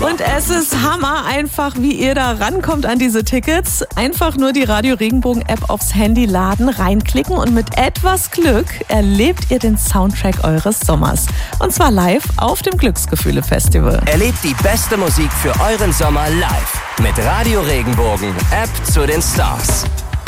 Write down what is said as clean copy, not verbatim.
Und es ist Hammer einfach, wie ihr da rankommt an diese Tickets. Einfach nur die Radio Regenbogen App aufs Handy laden, reinklicken und mit etwas Glück erlebt ihr den Soundtrack eures Sommers. Und zwar live auf dem Glücksgefühle Festival. Erlebt die beste Musik für euren Sommer live mit Radio Regenbogen, App zu den Stars.